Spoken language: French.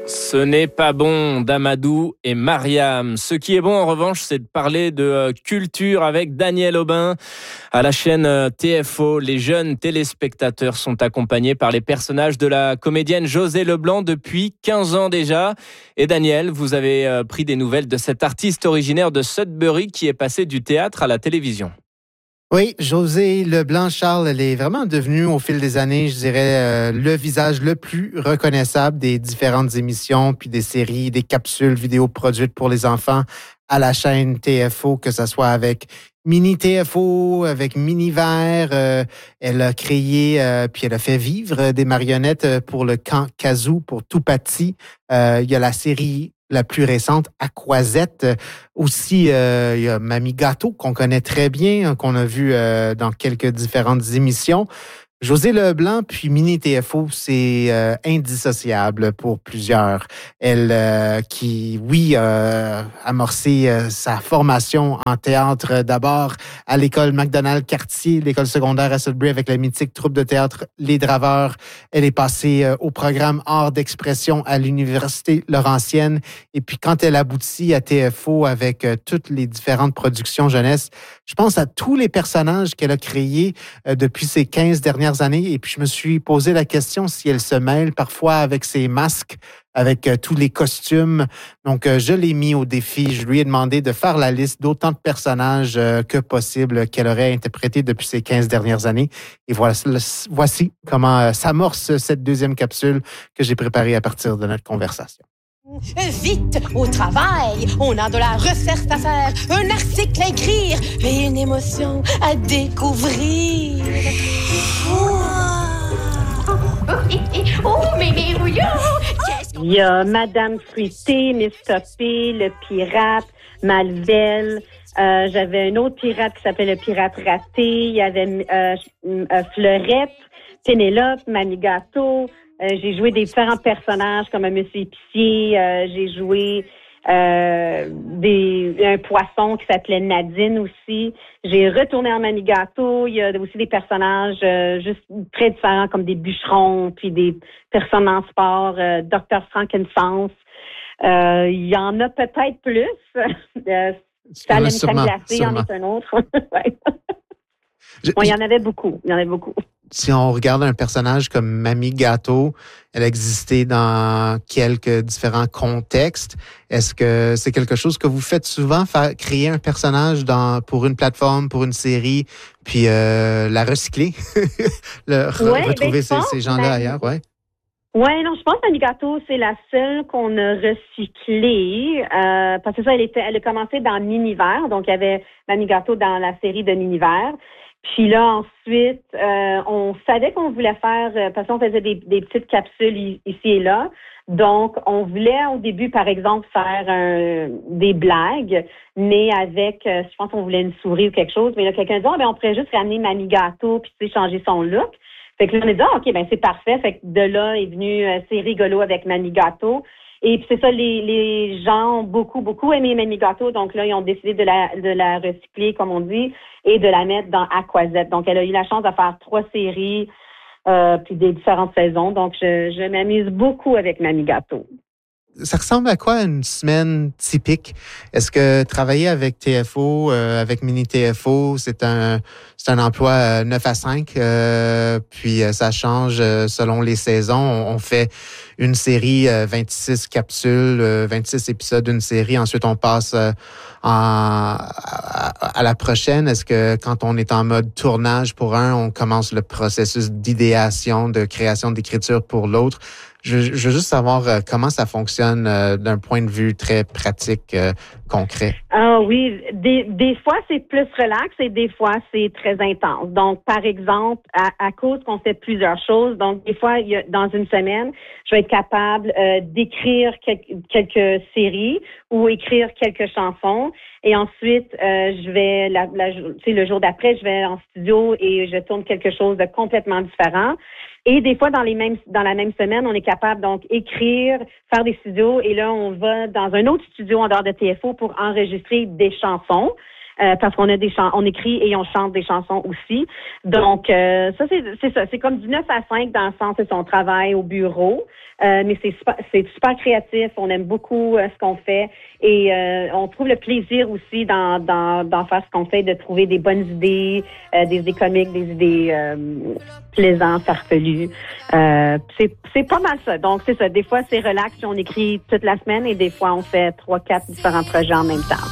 Ce n'est pas bon d'Amadou et Mariam. Ce qui est bon en revanche, c'est de parler de culture avec Daniel Aubin. À la chaîne TFO, les jeunes téléspectateurs sont accompagnés par les personnages de la comédienne Josée Leblanc depuis 15 ans déjà. Et Daniel, vous avez pris des nouvelles de cet artiste originaire de Sudbury qui est passé du théâtre à la télévision. Oui, Josée Leblanc-Charles, elle est vraiment devenue au fil des années, je dirais, le visage le plus reconnaissable des différentes émissions, puis des séries, des capsules vidéo produites pour les enfants à la chaîne TFO, que ce soit avec Mini TFO, avec Miniver. Elle a créé, puis elle a fait vivre des marionnettes pour le camp Kazoo, pour Tout Petit. Il y a la série la plus récente, Aquazette. Aussi, il y a Mamie Gâteau, qu'on connaît très bien, qu'on a vu dans quelques différentes émissions. Josée Leblanc, puis Mini TFO, c'est indissociable pour plusieurs. Elle, qui, oui, a amorcé sa formation en théâtre d'abord à l'école MacDonald-Cartier, l'école secondaire à Sudbury avec la mythique troupe de théâtre Les Draveurs. Elle est passée au programme Art d'expression à l'Université Laurentienne. Et puis, quand elle aboutit à TFO avec toutes les différentes productions jeunesse, je pense à tous les personnages qu'elle a créés depuis ces 15 dernières années. Et puis, je me suis posé la question si elle se mêle parfois avec ses masques, avec tous les costumes. Donc, je l'ai mis au défi. Je lui ai demandé de faire la liste d'autant de personnages que possible qu'elle aurait interprété depuis ces 15 dernières années. Et voici comment s'amorce cette deuxième capsule que j'ai préparée à partir de notre conversation. Vite, au travail, on a de la recherche à faire, un article à écrire et une émotion à découvrir. Oh, mais oui, il y a Madame Fruité, Miss Topé, le pirate, Malvel. J'avais un autre pirate qui s'appelait le pirate raté. Il y avait Fleurette, Pénélope, Mamie Gâteau. J'ai joué des différents personnages comme un monsieur épicier. J'ai joué un poisson qui s'appelait Nadine aussi. J'ai retourné en Mamie Gâteau. Il y a aussi des personnages juste très différents comme des bûcherons, puis des personnes en sport, Dr. Frankenfans. Il y en a peut-être plus. Salem Crème Glacée, il y en est un autre. Ouais. Il y en avait beaucoup. Si on regarde un personnage comme Mamie Gâteau, elle existait dans quelques différents contextes. Est-ce que c'est quelque chose que vous faites souvent, créer un personnage pour une plateforme, pour une série, puis la recycler, retrouver ces gens-là ailleurs, ouais? Ouais, non, je pense que Mamie Gâteau, c'est la seule qu'on a recyclée. Parce que ça, elle a commencé dans Miniver, donc il y avait Mamie Gâteau dans la série de Miniver. Puis là, ensuite, on savait qu'on voulait faire, parce qu'on faisait des petites capsules ici et là. Donc, on voulait au début, par exemple, faire des blagues, mais avec, je pense qu'on voulait une souris ou quelque chose. Mais là, quelqu'un dit, on pourrait juste ramener Mamie Gâteau puis tu sais, changer son look. Fait que là, on a dit, OK, c'est parfait. Fait que de là est venu C'est rigolo avec Mamie Gâteau. Et puis c'est ça, les gens ont beaucoup aimé Mamie Gâteau. Donc là, ils ont décidé de la recycler, comme on dit, et de la mettre dans Aquazette. Donc, elle a eu la chance de faire 3 séries, puis des différentes saisons. Donc, je m'amuse beaucoup avec Mamie Gâteau. Ça ressemble à quoi une semaine typique? Est-ce que travailler avec TFO, avec Mini TFO, c'est un emploi 9 à 5, puis ça change selon les saisons. On fait une série, 26 capsules, 26 épisodes d'une série. Ensuite, on passe à la prochaine. Est-ce que quand on est en mode tournage pour on commence le processus d'idéation, de création, d'écriture pour l'autre? Je veux juste savoir comment ça fonctionne d'un point de vue très pratique, concret. Ah oui, des fois c'est plus relax et des fois c'est très intense. Donc, par exemple, à cause qu'on fait plusieurs choses, donc des fois, dans une semaine, je vais être capable d'écrire quelques séries ou écrire quelques chansons. Et ensuite, je vais, le jour d'après, je vais en studio et je tourne quelque chose de complètement différent. Et des fois, dans la même semaine, on est capable donc écrire, faire des studios, et là, on va dans un autre studio en dehors de TFO pour enregistrer des chansons. parce qu'on a on écrit et on chante des chansons aussi. Donc, ça, c'est ça. C'est comme du 9 à 5 dans le sens de son travail au bureau. Mais c'est super créatif. On aime beaucoup ce qu'on fait et on trouve le plaisir aussi d'en faire ce qu'on fait, de trouver des bonnes idées, des idées comiques, des idées plaisantes, farfelues. C'est pas mal ça. Donc, c'est ça. Des fois, c'est relax, on écrit toute la semaine et des fois, on fait 3-4 différents projets en même temps.